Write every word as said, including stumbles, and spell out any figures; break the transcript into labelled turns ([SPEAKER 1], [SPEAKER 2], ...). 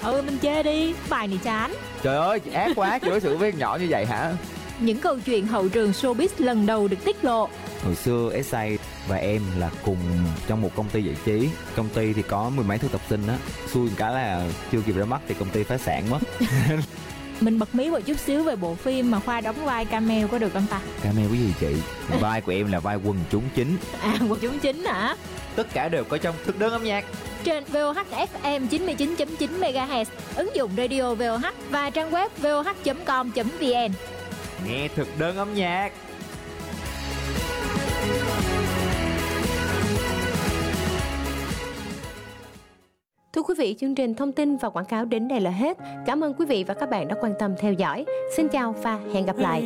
[SPEAKER 1] Ừ, mình chê đi, bài này chán.
[SPEAKER 2] Trời ơi, chị ác quá, chị đối xử với nhỏ như vậy hả?
[SPEAKER 1] Những câu chuyện hậu trường showbiz lần đầu được tiết lộ.
[SPEAKER 2] Hồi xưa ét a và em là cùng trong một công ty giải trí. Công ty thì có mười mấy thực tập sinh á. Xui một cái là chưa kịp ra mắt thì công ty phá sản mất.
[SPEAKER 1] Mình bật mí một chút xíu về bộ phim mà Khoa đóng vai cameo có được không ta?
[SPEAKER 2] Cameo cái gì chị? Vai của em là vai quần chúng chính.
[SPEAKER 1] À, quần chúng chính hả?
[SPEAKER 2] Tất cả đều có trong thực đơn âm nhạc.
[SPEAKER 1] Trên vê o hát ép em chín mươi chín chấm chín MHz, ứng dụng radio vê o hát và trang web vê o hát chấm com chấm vn.
[SPEAKER 2] Nghe thực đơn âm nhạc.
[SPEAKER 3] Thưa quý vị, chương trình thông tin và quảng cáo đến đây là hết. Cảm ơn quý vị và các bạn đã quan tâm theo dõi. Xin chào và hẹn gặp lại.